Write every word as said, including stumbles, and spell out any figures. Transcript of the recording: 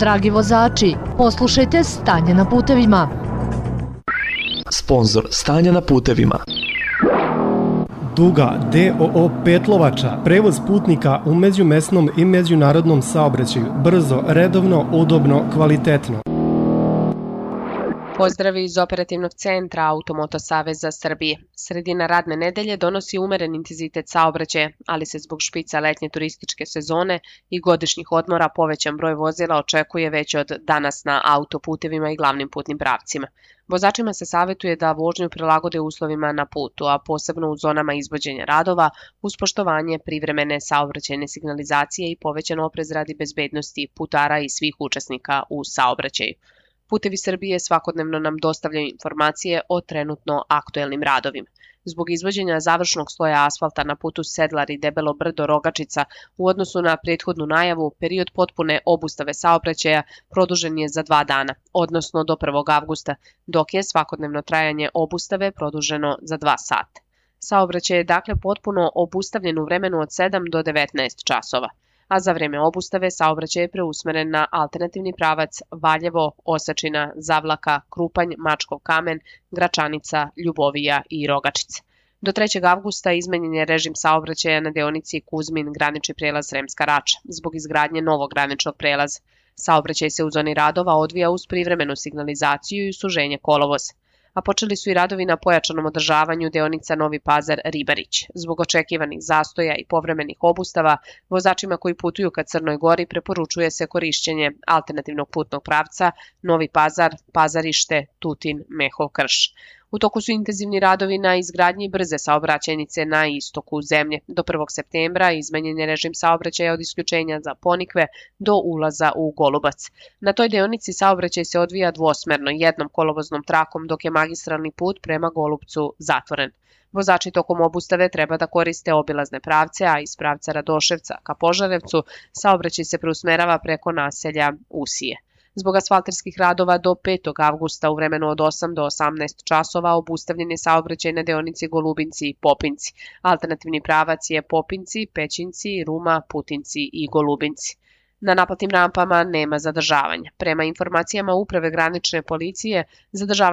dragi vozači, poslušajte Stanje na putevima. Sponzor Stanja na putevima. Duga D O O Petlovača, prevoz putnika u međumesnom i međunarodnom saobraćaju, brzo, redovno, udobno, kvalitetno. Pozdravi iz operativnog centra Automoto Saveza Srbije. Sredina radne nedelje donosi umeren intenzitet saobraćaja, ali se zbog špica letnje turističke sezone i godišnjih odmora povećan broj vozila očekuje već od danas na autoputevima i glavnim putnim pravcima. Vozačima se savjetuje da vožnju prilagode uslovima na putu, a posebno u zonama izvođenja radova, uz poštovanje privremene saobraćajne signalizacije i povećan oprez radi bezbednosti putara i svih učesnika u saobraćaju. Putevi Srbije svakodnevno nam dostavljaju informacije o trenutno aktuelnim radovima. Zbog izvođenja završnog sloja asfalta na putu Sedlar i Debelo brdo Rogačica u odnosu na prethodnu najavu, period potpune obustave saobraćaja produžen je za dva dana, odnosno do prvog avgusta, dok je svakodnevno trajanje obustave produženo za dva sata. Saobraćaj je dakle potpuno obustavljen u vremenu od sedam do devetnaest časova, a za vreme obustave saobraćaj je preusmeren na alternativni pravac Valjevo, Osečina, Zavlaka, Krupanj, Mačkov kamen, Gračanica, Ljubovija i Rogačica. Do trećeg avgusta izmenjen je režim saobraćaja na deonici Kuzmin granični prelaz Sremska Rača, zbog izgradnje novog graničnog prelaza. Saobraćaj se u zoni radova odvija uz privremenu signalizaciju i suženje kolovoza. A počeli su i radovi na pojačanom održavanju deonica Novi Pazar-Ribarić. Zbog očekivanih zastoja i povremenih obustava, vozačima koji putuju ka Crnoj Gori preporučuje se korišćenje alternativnog putnog pravca Novi Pazar, Pazarište, Tutin, Mehov Krš. U toku su intenzivni radovi na izgradnji brze saobraćajnice na istoku zemlje. Do prvog septembra izmenjen je režim saobraćaja od isključenja za Ponikve do ulaza u Golubac. Na toj deonici saobraćaj se odvija dvosmerno, jednom kolovoznom trakom, dok je magistralni put prema Golubcu zatvoren. Vozači tokom obustave treba da koriste obilazne pravce, a iz pravca Radoševca ka Požarevcu saobraćaj se preusmerava preko naselja Usije. Zbog asfalterskih radova do petog avgusta u vremenu od osam do osamnaest časova obustavljen je saobraćaj na deonici Golubinci i Popinci. Alternativni pravac je Popinci, Pećinci, Ruma, Putinci i Golubinci. Na naplatnim rampama nema zadržavanja. Prema informacijama Uprave granične policije, zadržavanje